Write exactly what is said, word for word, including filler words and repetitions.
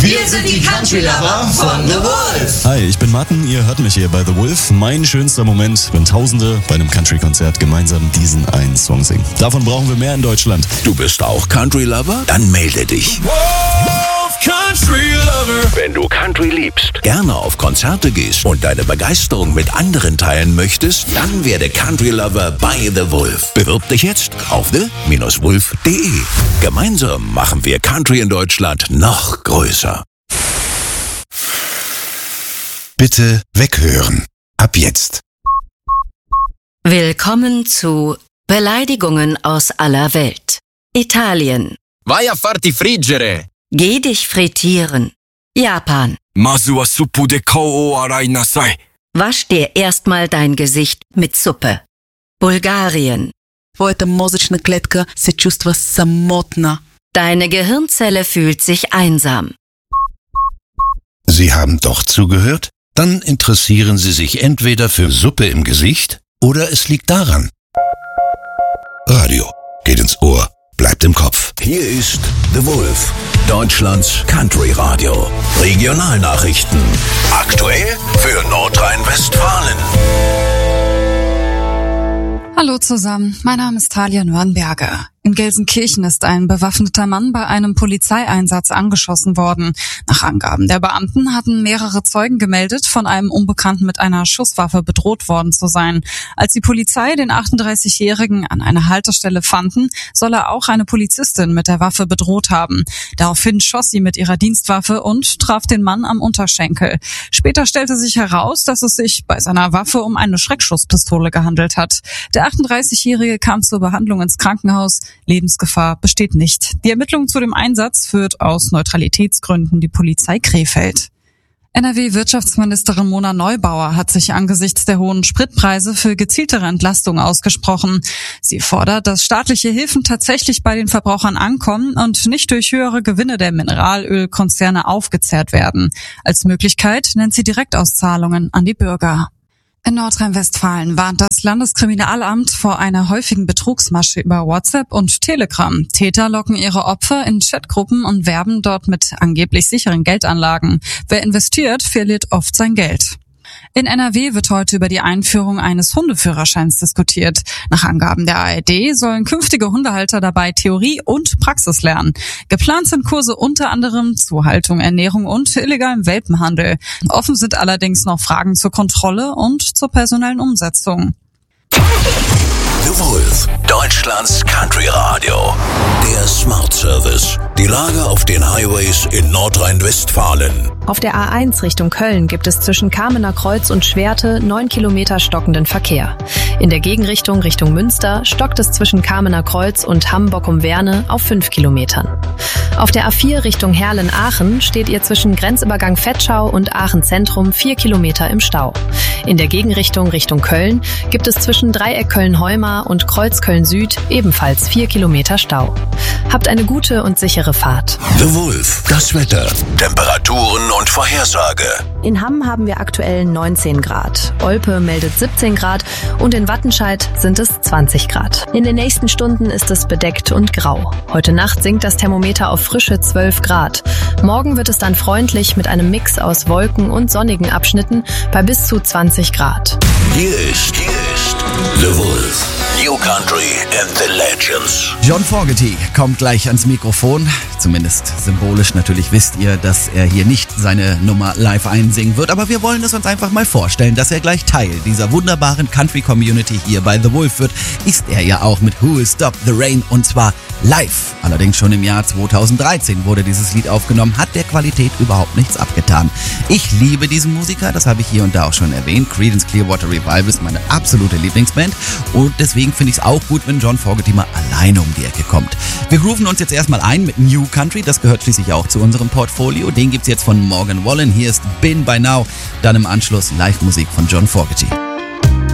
Wir sind die Country Lover von The Wolf. Hi, ich bin Martin, ihr hört mich hier bei The Wolf. Mein schönster Moment, wenn Tausende bei einem Country-Konzert gemeinsam diesen einen Song singen. Davon brauchen wir mehr in Deutschland. Du bist auch Country Lover? Dann melde dich. Wolf Country Lover. Wenn du Country liebst, gerne auf Konzerte gehst und deine Begeisterung mit anderen teilen möchtest, dann werde Country Lover bei The Wolf. Bewirb dich jetzt auf the Bindestrich wolf punkt de. Gemeinsam machen wir Country in Deutschland noch größer. Bitte weghören. Ab jetzt. Willkommen zu Beleidigungen aus aller Welt. Italien. Vai a farti friggere. Geh dich frittieren. Japan. Masu wa suppu de kao o arai nasai. Wasch dir erstmal dein Gesicht mit Suppe. Bulgarien. Твоята мозъчна клетка се чувства самотна. Deine Gehirnzelle fühlt sich einsam. Sie haben doch zugehört? Dann interessieren Sie sich entweder für Suppe im Gesicht oder es liegt daran. Radio geht ins Ohr, bleibt im Kopf. Hier ist The Wolf, Deutschlands Country Radio. Regionalnachrichten. Aktuell für Nordrhein-Westfalen. Hallo zusammen, mein Name ist Talia Nürnberger. In Gelsenkirchen ist ein bewaffneter Mann bei einem Polizeieinsatz angeschossen worden. Nach Angaben der Beamten hatten mehrere Zeugen gemeldet, von einem Unbekannten mit einer Schusswaffe bedroht worden zu sein. Als die Polizei den achtunddreißigjährigen an einer Haltestelle fanden, soll er auch eine Polizistin mit der Waffe bedroht haben. Daraufhin schoss sie mit ihrer Dienstwaffe und traf den Mann am Unterschenkel. Später stellte sich heraus, dass es sich bei seiner Waffe um eine Schreckschusspistole gehandelt hat. Der achtunddreißigjährige kam zur Behandlung ins Krankenhaus. Lebensgefahr besteht nicht. Die Ermittlung zu dem Einsatz führt aus Neutralitätsgründen die Polizei Krefeld. N R W-Wirtschaftsministerin Mona Neubauer hat sich angesichts der hohen Spritpreise für gezieltere Entlastung ausgesprochen. Sie fordert, dass staatliche Hilfen tatsächlich bei den Verbrauchern ankommen und nicht durch höhere Gewinne der Mineralölkonzerne aufgezehrt werden. Als Möglichkeit nennt sie Direktauszahlungen an die Bürger. In Nordrhein-Westfalen warnt das Landeskriminalamt vor einer häufigen Betrugsmasche über WhatsApp und Telegram. Täter locken ihre Opfer in Chatgruppen und werben dort mit angeblich sicheren Geldanlagen. Wer investiert, verliert oft sein Geld. In N R W wird heute über die Einführung eines Hundeführerscheins diskutiert. Nach Angaben der A R D sollen künftige Hundehalter dabei Theorie und Praxis lernen. Geplant sind Kurse unter anderem zu Haltung, Ernährung und illegalem Welpenhandel. Offen sind allerdings noch Fragen zur Kontrolle und zur personellen Umsetzung. The Wolf, Deutschlands Country Radio. Der Smart Service. Die Lage auf den Highways in Nordrhein-Westfalen. Auf der A eins Richtung Köln gibt es zwischen Kamener Kreuz und Schwerte neun Kilometer stockenden Verkehr. In der Gegenrichtung Richtung Münster stockt es zwischen Kamener Kreuz und Hamm-Bockum-Werne auf fünf Kilometern. Auf der A vier Richtung Herlen-Aachen steht ihr zwischen Grenzübergang Vetschau und Aachen Zentrum vier Kilometer im Stau. In der Gegenrichtung Richtung Köln gibt es zwischen Dreieck Köln-Heumar und Kreuz Köln-Süd ebenfalls vier Kilometer Stau. Habt eine gute und sichere Fahrt. The Wolf, das Wetter, Temperaturen und Vorhersage. In Hamm haben wir aktuell neunzehn Grad. Olpe meldet siebzehn Grad und in Wattenscheid sind es zwanzig Grad. In den nächsten Stunden ist es bedeckt und grau. Heute Nacht sinkt das Thermometer auf frische zwölf Grad. Morgen wird es dann freundlich mit einem Mix aus Wolken und sonnigen Abschnitten bei bis zu zwanzig Grad. Hier ist, hier ist The Wolf. New Country and the Legends. John Fogerty kommt gleich ans Mikrofon. Zumindest symbolisch. Natürlich wisst ihr, dass er hier nicht seine Nummer live einsingen wird. Aber wir wollen es uns einfach mal vorstellen, dass er gleich Teil dieser wunderbaren Country-Community hier bei The Wolf wird. Ist er ja auch mit Who Will Stop the Rain und zwar live. Allerdings schon im Jahr zweitausenddreizehn wurde dieses Lied aufgenommen. Hat der Qualität überhaupt nichts abgetan. Ich liebe diesen Musiker. Das habe ich hier und da auch schon erwähnt. Creedence Clearwater Revival ist meine absolute Lieblingsband. Und deswegen finde ich es auch gut, wenn John Fogerty mal alleine um die Ecke kommt. Wir grooven uns jetzt erstmal ein mit New Country, das gehört schließlich auch zu unserem Portfolio. Den gibt's jetzt von Morgan Wallen, hier ist Been By Now, dann im Anschluss Live-Musik von John Fogerty.